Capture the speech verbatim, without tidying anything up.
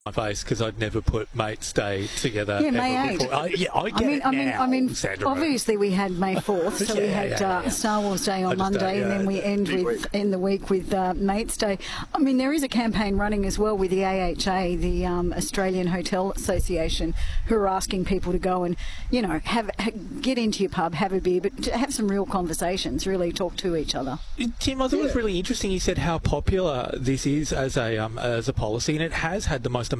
my face because I'd never put Mates Day together. Yeah, May ever eighth. before. I, yeah, I get I mean, it I mean, now, I mean, Sandra. obviously we had May fourth, so we Yeah, had yeah, uh, yeah. Star Wars Day I on just don't- Monday, and yeah, then we end big with week. in the week with uh, Mates Day. I mean, there is a campaign running as well with the A H A, the um, Australian Hotel Association, who are asking people to go and, you know, have, ha get into your pub, have a beer, but to have some real conversations, really talk to each other. Tim, I thought it was really interesting. You said how popular this is as a um, as a policy, and it has had the most